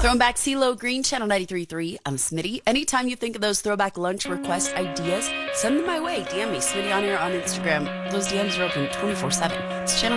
Throwback CeeLo Green, Channel 93.3. I'm Smitty. Anytime you think of those throwback lunch request ideas, send them my way. DM me, Smitty on Air on Instagram. Those DMs are open 24/7. It's Channel